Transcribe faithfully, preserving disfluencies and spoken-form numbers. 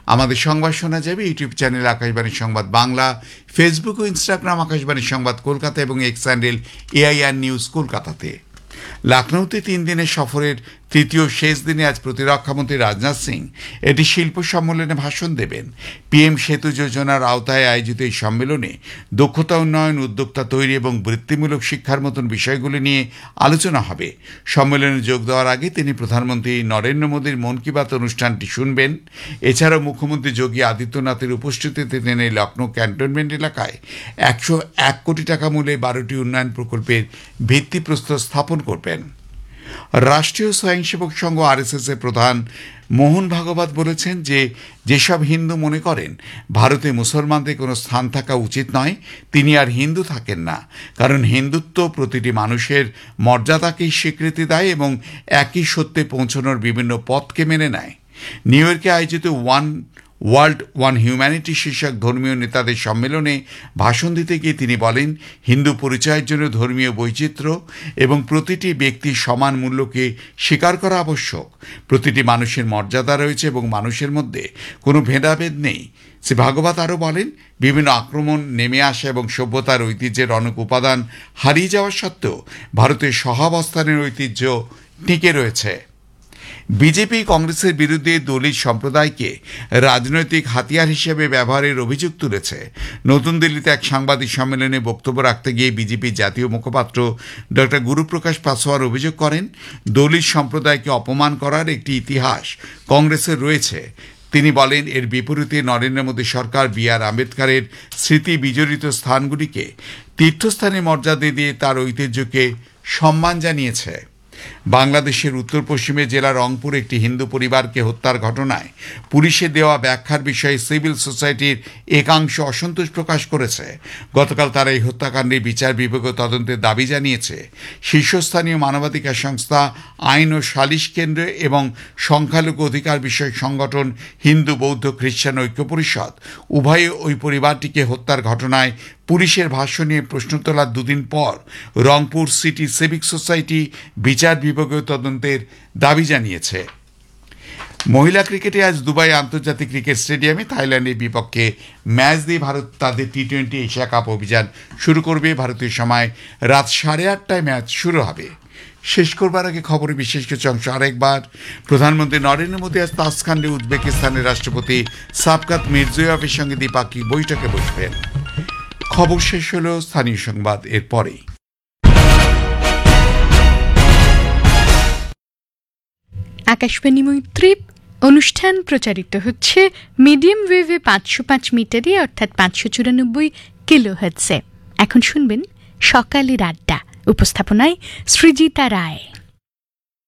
আমাদের সংবাদ শোনা যাবে ইউটিউব চ্যানেল আকাশবাণী সংবাদ বাংলা, ফেসবুক ও ইনস্টাগ্রাম আকাশবাণী সংবাদ কলকাতা এবং এক্স হ্যান্ডেল এআইআর নিউজ কলকাতাতে। লখনৌতে তিন দিনের সফরের তৃতীয় শেষ দিনে আজ প্রতিরক্ষামন্ত্রী রাজনাথ সিং এটি শিল্প সম্মেলনে ভাষণ দেবেন। পিএম সেতু যোজনার আওতায় আয়োজিত এই সম্মেলনে দক্ষতা উন্নয়ন, উদ্যোক্তা তৈরি এবং বৃত্তিমূলক শিক্ষার মতন বিষয়গুলি নিয়ে আলোচনা হবে। সম্মেলনে যোগ দেওয়ার আগে তিনি প্রধানমন্ত্রী নরেন্দ্র মোদীর মন কি বাত অনুষ্ঠানটি শুনবেন। এছাড়াও মুখ্যমন্ত্রী যোগী আদিত্যনাথের উপস্থিতিতে তিনি লখনৌ ক্যান্টনমেন্ট এলাকায় একশো এক কোটি টাকা মূল্যে বারোটি উন্নয়ন প্রকল্পের ভিত্তিপ্রস্তর স্থাপন করবেন। রাষ্ট্রীয় স্বয়ংসেবক সংঘ আরএসএস এর প্রধান মোহন ভাগবত বলেছেন যে যেসব হিন্দু মনে করেন ভারতে মুসলমানদের কোনো স্থান থাকা উচিত নয়, তিনি আর হিন্দু থাকেন না। কারণ হিন্দুত্ব প্রতিটি মানুষের মর্যাদাকেই স্বীকৃতি দেয় এবং একই সত্যে পৌঁছানোর বিভিন্ন পথকে মেনে নেয়। নিউ ইয়র্কে আয়োজিত ওয়ান ওয়ার্ল্ড ওয়ান হিউম্যানিটি শীর্ষক ধর্মীয় নেতাদের সম্মেলনে ভাষণ দিতে গিয়ে তিনি বলেন, হিন্দু পরিচয়ের জন্য ধর্মীয় বৈচিত্র্য এবং প্রতিটি ব্যক্তির সমান মূল্যকে স্বীকার করা আবশ্যক। প্রতিটি মানুষের মর্যাদা রয়েছে এবং মানুষের মধ্যে কোনো ভেদাভেদ নেই। শ্রী ভাগবত আরও বলেন, বিভিন্ন আক্রমণ নেমে আসা এবং সভ্যতার ঐতিহ্যের অনেক উপাদান হারিয়ে যাওয়া সত্ত্বেও ভারতের সহাবস্থানের ঐতিহ্য টিকে রয়েছে। বিজেপি কংগ্রেসের বিরুদ্ধে দলিত সম্প্রদায়কে রাজনৈতিক হাতিয়ার হিসেবে ব্যবহারের অভিযোগ তুলেছে। নতুন দিল্লিতে এক সাংবাদিক সম্মেলনে বক্তব্য রাখতে গিয়ে বিজেপির জাতীয় মুখপাত্র ডক্টর গুরুপ্রকাশ পাসওয়ান অভিযোগ করেন, দলিত সম্প্রদায়কে অপমান করার একটি ইতিহাস কংগ্রেসের রয়েছে। তিনি বলেন, এর বিপরীতে নরেন্দ্র মোদী সরকার বি আর আম্বেদকরের স্মৃতি বিজড়িত স্থানগুলিকে তীর্থস্থানে মর্যাদা দিয়ে তার ঐতিহ্যকে সম্মান জানিয়েছে। বাংলাদেশের উত্তর পশ্চিমে জেলা রংপুর একটি হিন্দু পরিবারকে হত্যার ঘটনায় পুলিশের দেওয়া ব্যাখ্যার বিষয়ে সিভিল সোসাইটির একাংশ অসন্তোষ প্রকাশ করেছে। গতকাল তারা এই হত্যাকাণ্ডের বিচার বিভাগীয় তদন্তের দাবি জানিয়েছে। শীর্ষস্থানীয় মানবাধিকার সংস্থা আইন ও সালিশ কেন্দ্র এবং সংখ্যালঘু অধিকার বিষয়ক সংগঠন হিন্দু বৌদ্ধ খ্রিস্টান ঐক্য পরিষদ উভয়ে ওই পরিবারটিকে হত্যার ঘটনায় পুলিশের ভাষ্য নিয়ে প্রশ্ন তোলার দুদিন পর রংপুর সিটি সিভিক সোসাইটি বিচার বিভাগীয় তদন্তের দাবি জানিয়েছে। মহিলা ক্রিকেটে আজ দুবাই আন্তর্জাতিক ক্রিকেট স্টেডিয়ামে থাইল্যান্ডের বিপক্ষে ম্যাচ দিয়ে ভারত তাদের টি টোয়েন্টি এশিয়া কাপ অভিযান শুরু করবে। ভারতীয় সময় রাত সাড়ে আটটায় ম্যাচ শুরু হবে। শেষ করবার আগে খবরের বিশেষ কিছু অংশ আরেকবার। প্রধানমন্ত্রী নরেন্দ্র মোদী আজ তাসখান্ডে উজবেকিস্তানের রাষ্ট্রপতি শাভকাত মির্জিয়োয়েভের সঙ্গে দ্বিপাক্ষিক বৈঠকে বসবেন। খবর শেষ হল। স্থানীয় সংবাদ এর পরেই। আকাশবাণী মৈত্রী অনুষ্ঠান প্রচারিত হচ্ছে মিডিয়াম ওয়েভে পাঁচশো পাঁচ মিটারে অর্থাৎ পাঁচশো চুরানব্বই কিলো হার্টজে। এখন শুনবেন সকালের আড্ডা, উপস্থাপনায় সৃজিতা রায়।